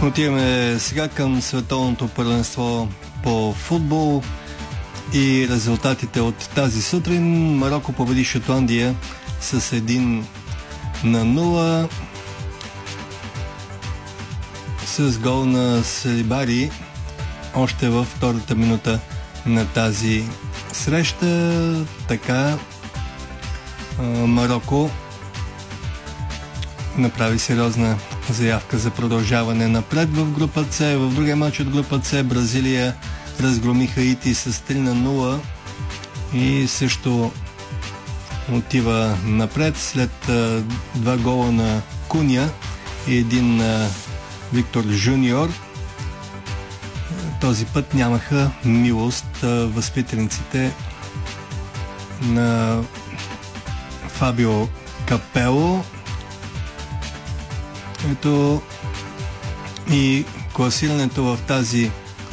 Отиваме сега към световното първенство по футбол и резултатите от тази сутрин. Мароко победи Шотландия с 1-0 с гол на Салибари още във втората минута на тази среща. Така Мароко направи сериозна заявка за продължаване напред в група С. В другия матч от група С Бразилия разгроми Хаити с 3-0 и също отива напред след два гола на Куня и един на Виктор Жуниор. Този път нямаха милост възпитаниците на Фабио Капело. Ето и класирането в тази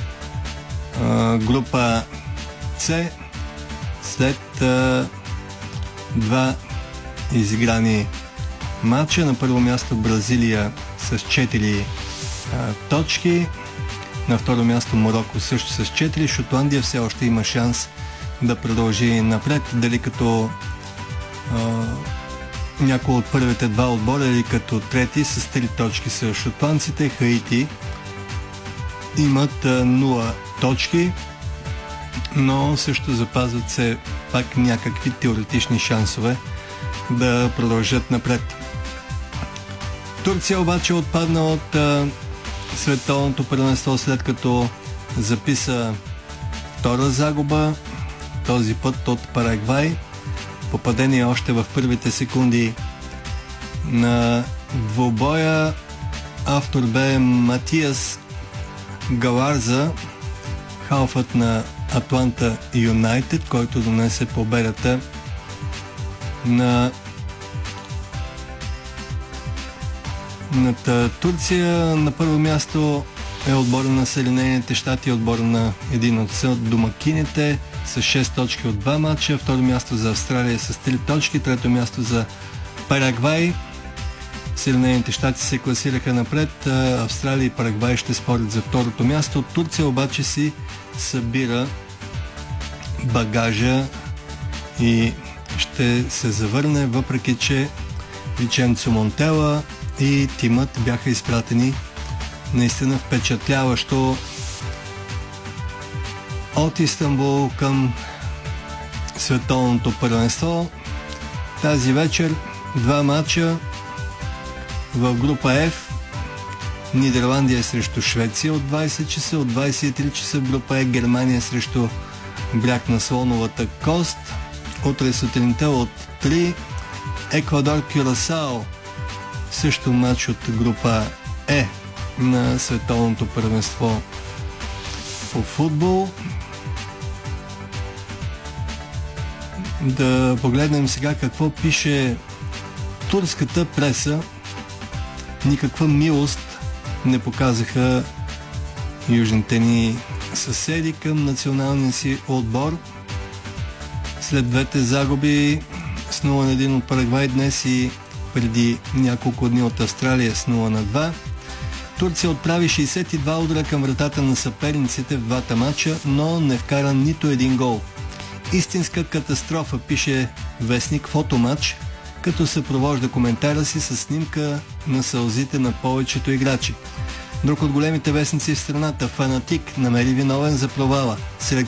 група С след два изиграни матча. На първо място Бразилия с 4 точки, на второ място Мароко също с 4. Шотландия все още има шанс да продължи напред, дали като някои от първите два отбора или като трети с 3 точки са шотландците. Хаити имат 0 точки, но също запазват се пак някакви теоретични шансове да продължат напред. Турция обаче отпадна от световното първенство, след като записа втора загуба, този път от Парагвай. Попадение още в първите секунди на двубоя. Автор бе Матиас Галарза, халфът на Атланта Юнайтед, който донесе победата на Турция. На първо място е отбора на Съединените щати, отбора на един от домакините с 6 точки от 2 матча. Второ място за Австралия с 3 точки. Трето място за Парагвай. Съединените щати се класираха напред. Австралия и Парагвай ще спорят за второто място. Турция обаче си събира багажа и ще се завърне, въпреки че Виченцо Монтела и тимът бяха изпратени наистина впечатляващо от Истанбул към световното първенство. Тази вечер два матча в група F. Нидерландия срещу Швеция от 20 часа, от 23 часа в група Е Германия срещу бряг на Слоновата кост. Утре сутринта от 3 Еквадор Кюрасао, също матч от група Е на световното първенство по футбол. Да погледнем сега какво пише турската преса. Никаква милост не показаха южните ни съседи към националния си отбор. След двете загуби с 0-1 от Парагвай днес и преди няколко дни от Австралия с 0-2. Турция отправи 62 удара към вратата на съперниците в двата матча, но не вкара нито един гол. Истинска катастрофа, пише вестник Фотомач, като съпровожда коментара си с снимка на сълзите на повечето играчи. Друг от големите вестници в страната, Фанатик, намери виновен за провала.